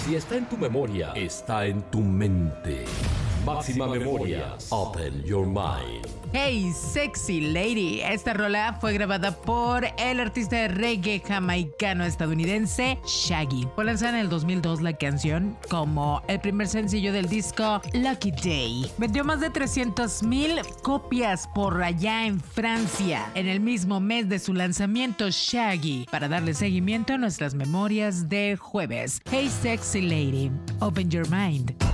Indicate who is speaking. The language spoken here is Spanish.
Speaker 1: Si está en tu memoria, está en tu mente. Máxima Memorias. Open your mind.
Speaker 2: Hey, sexy lady. Esta rola fue grabada por el artista de reggae jamaicano estadounidense Shaggy. Fue lanzada en el 2002 la canción como el primer sencillo del disco Lucky Day. Vendió más de 300,000 copias por allá en Francia. En el mismo mes de su lanzamiento, Shaggy, para darle seguimiento a nuestras memorias de jueves. Hey, sexy lady. Open your mind.